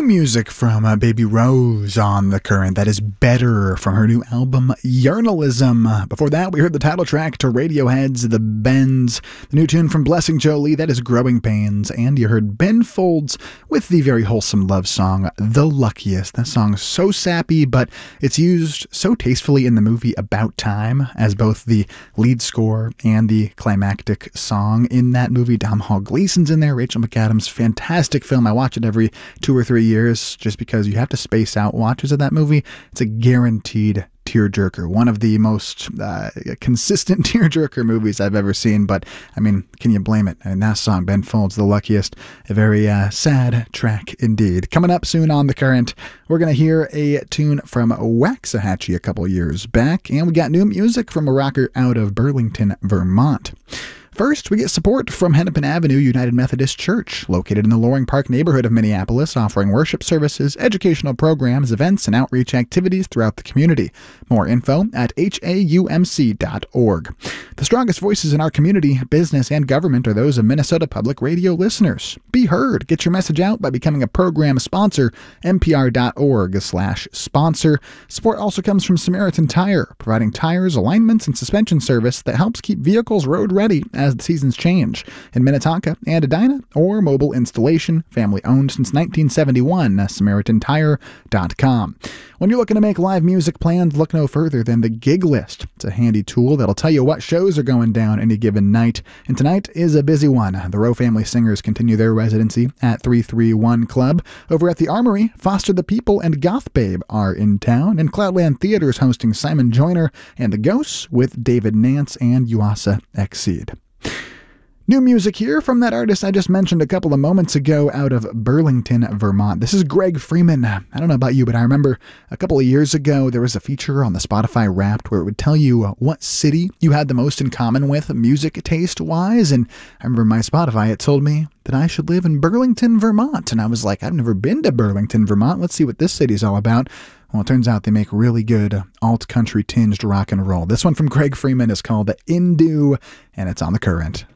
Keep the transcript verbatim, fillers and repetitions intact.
music from uh, Baby Rose on the current. That is Better from her new album, Yarnalism. Before that, we heard the title track to Radiohead's The Bends, the new tune from Blessing Jolie, that is Growing Pains, and you heard Ben Folds with the very wholesome love song, The Luckiest. That song's so sappy, but it's used so tastefully in the movie About Time as both the lead score and the climactic song in that movie. Domhnall Gleeson's in there, Rachel McAdams, fantastic film. I watch it every two or three years just because you have to space out watches of that movie. It's a guaranteed tearjerker, one of the most uh, consistent tearjerker movies I've ever seen. But I mean, can you blame it? And that song, Ben Folds, The Luckiest, a very uh, sad track indeed. Coming up soon on The Current, we're going to hear a tune from Waxahachie a couple years back, and we got new music from a rocker out of Burlington, Vermont. First, we get support from Hennepin Avenue United Methodist Church, located in the Loring Park neighborhood of Minneapolis, offering worship services, educational programs, events, and outreach activities throughout the community. More info at H A U M C dot org. The strongest voices in our community, business, and government are those of Minnesota Public Radio listeners. Be heard. Get your message out by becoming a program sponsor, N P R dot org slash sponsor. Support also comes from Samaritan Tire, providing tires, alignments, and suspension service that helps keep vehicles road ready as the seasons change. In Minnetonka and Edina, or mobile installation, family owned since nineteen seventy-one, Samaritan Tire dot com. When you're looking to make live music plans, look no further than the Gig List. It's a handy tool that'll tell you what shows are going down any given night. And tonight is a busy one. The Rowe Family Singers continue their residency at three three one Club. Over at the Armory, Foster the People and Goth Babe are in town. And Cloudland Theater is hosting Simon Joyner and the Ghosts with David Nance and Yuasa Exceed. New music here from that artist I just mentioned a couple of moments ago out of Burlington, Vermont. This is Greg Freeman. I don't know about you, but I remember a couple of years ago there was a feature on the Spotify Wrapped where it would tell you what city you had the most in common with music taste-wise. And I remember my Spotify, it told me that I should live in Burlington, Vermont. And I was like, I've never been to Burlington, Vermont. Let's see what this city's all about. Well, it turns out they make really good alt-country tinged rock and roll. This one from Greg Freeman is called Indu, and it's on The Current.